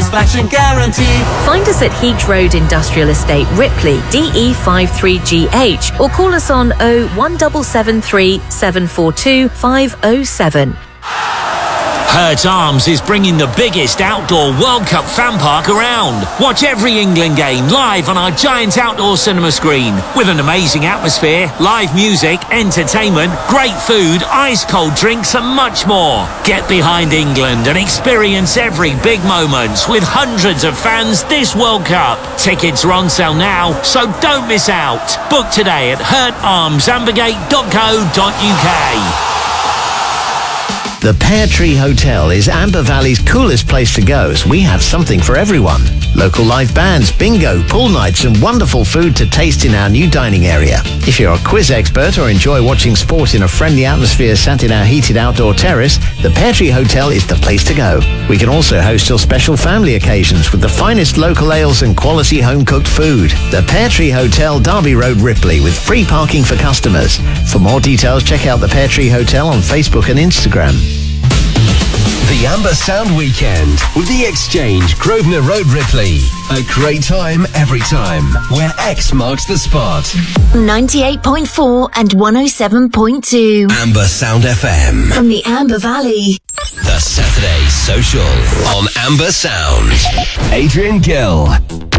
satisfaction guaranteed. Find us at Heath Road Industrial Estate, Ripley, DE53GH, or call us on 01773 742 507. Hurt Arms is bringing the biggest outdoor World Cup fan park around. Watch every England game live on our giant outdoor cinema screen with an amazing atmosphere, live music, entertainment, great food, ice-cold drinks and much more. Get behind England and experience every big moment with hundreds of fans this World Cup. Tickets are on sale now, so don't miss out. Book today at hurtambergate.co.uk. The Pear Tree Hotel is Amber Valley's coolest place to go, as we have something for everyone. Local live bands, bingo, pool nights and wonderful food to taste in our new dining area. If you're a quiz expert or enjoy watching sport in a friendly atmosphere sat in our heated outdoor terrace, the Pear Tree Hotel is the place to go. We can also host your special family occasions with the finest local ales and quality home-cooked food. The Pear Tree Hotel, Derby Road, Ripley, with free parking for customers. For more details, check out the Pear Tree Hotel on Facebook and Instagram. The Amber Sound Weekend with The Exchange, Grosvenor Road, Ripley. A great time every time, where X marks the spot. 98.4 and 107.2. Amber Sound FM. From the Amber Valley. The Saturday Social on Amber Sound. Adrian Gill.